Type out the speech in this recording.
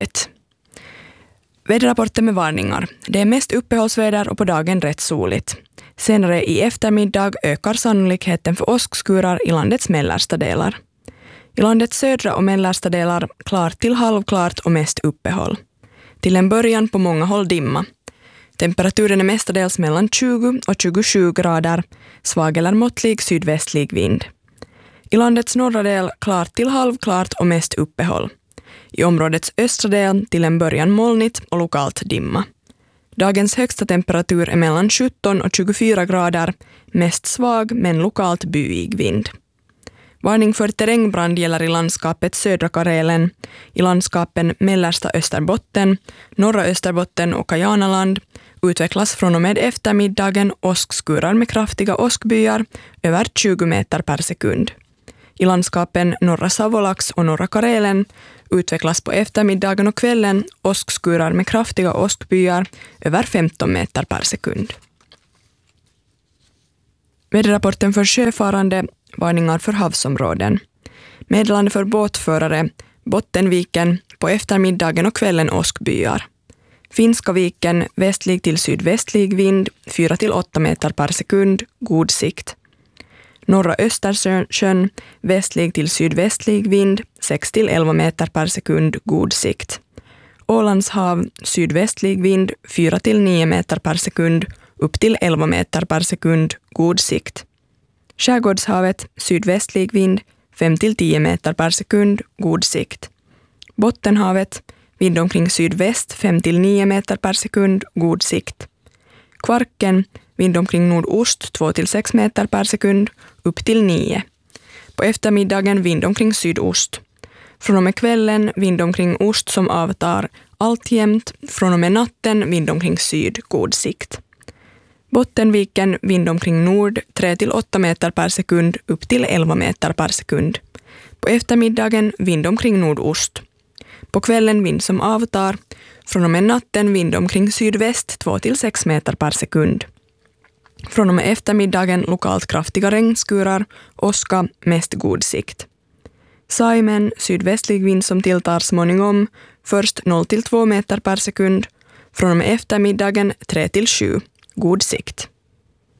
Väderrapporten med varningar. Det är mest uppehållsväder och på dagen rätt soligt. Senare i eftermiddag ökar sannolikheten för åskskurar i landets mellersta delar. I landets södra och mellersta delar klart till halvklart och mest uppehåll. Till en början på många håll dimma. Temperaturen är mestadels mellan 20 och 27 grader, svag eller måttlig sydvästlig vind. I landets norra del klart till halvklart och mest uppehåll. I områdets östra del till en början molnigt och lokalt dimma. Dagens högsta temperatur är mellan 17 och 24 grader, mest svag men lokalt byig vind. Varning för terrängbrand gäller i landskapet södra Karelen, i landskapen mellersta Österbotten, norra Österbotten och Kajanaland utvecklas från och med eftermiddagen åskskurar med kraftiga åskbyar över 20 meter per sekund. I landskapen norra Savolax och norra Karelen utvecklas på eftermiddagen och kvällen åskskurar med kraftiga åskbyar över 15 meter per sekund. Väderrapporten för sjöfarande, varningar för havsområden. Meddelande för båtförare, Bottenviken, på eftermiddagen och kvällen åskbyar. Finska viken, västlig till sydvästlig vind, 4-8 meter per sekund, god sikt. Norra Östersjön, västlig till sydvästlig vind, 6-11 meter per sekund, god sikt. Ålands hav, sydvästlig vind, 4-9 meter per sekund, upp till 11 meter per sekund, god sikt. Skärgårdshavet, sydvästlig vind, 5-10 meter per sekund, god sikt. Bottenhavet, vind omkring sydväst, 5-9 meter per sekund, god sikt. Kvarken, vind omkring nordost, 2-6 meter per sekund, upp till 9. På eftermiddagen vind omkring sydost. Från och med kvällen vind omkring ost som avtar, alltjämt. Från och med natten vind omkring syd, god sikt. Bottenviken, vind omkring nord, 3-8 meter per sekund, upp till 11 meter per sekund. På eftermiddagen vind omkring nordost. På kvällen vind som avtar, från och med natten vind omkring sydväst, 2-6 meter per sekund. Från och med eftermiddagen lokalt kraftiga regnskurar, åska, mest god sikt. Saimen, sydvästlig vind som tilltar småningom, först 0-2 meter per sekund. Från och med eftermiddagen 3-7, god sikt.